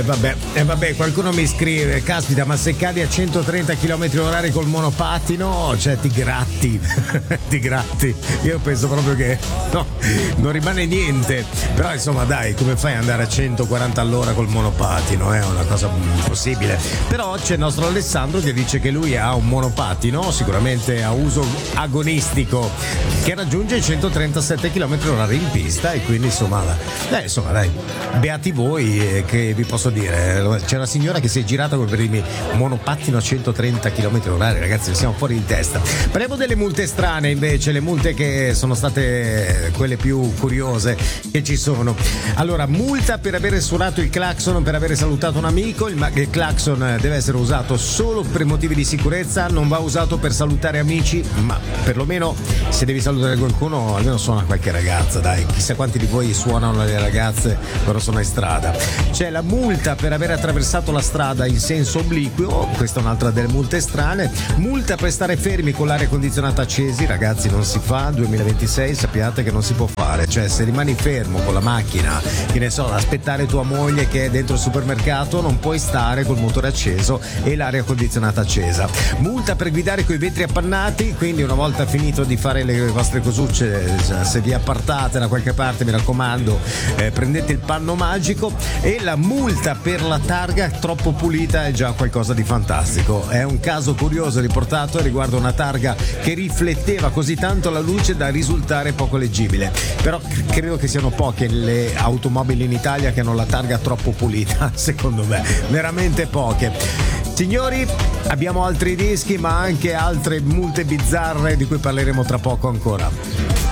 vabbè, qualcuno mi scrive, caspita, ma se cadi a 130 km/h col monopattino, cioè ti gratti, ti gratti. Io penso proprio che no, non rimane niente. Però insomma dai, come fai ad andare a 140 all'ora col monopattino? È una cosa impossibile. Però c'è il nostro Alessandro che dice che lui ha un monopattino, sicuramente a uso agonistico, che raggiunge i 137 km/h in pista, e quindi insomma dai, beati voi, che vi posso dire. C'è una signora che si è girata per i monopattino a 130 km/h, ragazzi, siamo fuori di testa. Parliamo delle multe strane invece, le multe che sono state quelle più curiose che ci sono. Allora, multa per avere suonato il clacson per avere salutato un amico. Il clacson deve essere usato solo per motivi di sicurezza, non va usato per salutare amici, ma perlomeno se devi salutare qualcuno almeno suona qualche ragazza, dai, chissà quanti di voi suonano le ragazze quando sono in strada. C'è la multa per aver attraversato la strada in senso obliquo, questa è un'altra delle multe strane. Multa per stare fermi con l'aria condizionata accesi, ragazzi, non si fa, 2026 sappiate che non si può fare, cioè se rimani fermo con la macchina, che ne so, ad aspettare tua moglie che è dentro il supermercato, non puoi stare col motore acceso e l'aria condizionata accesa. Multa per guidare coi vetri appannati, quindi una volta finito di fare le vostre cosucce, se vi appartate da qualche parte, mi raccomando, prendete il panno magico. E la multa per la targa troppo pulita è già qualcosa di fantastico. È un caso curioso riportato riguardo una targa che rifletteva così tanto la luce da risultare poco leggibile, però credo che siano poche le automobili in Italia che hanno la targa troppo pulita, secondo me, veramente poche. Signori, abbiamo altri dischi ma anche altre multe bizzarre di cui parleremo tra poco ancora.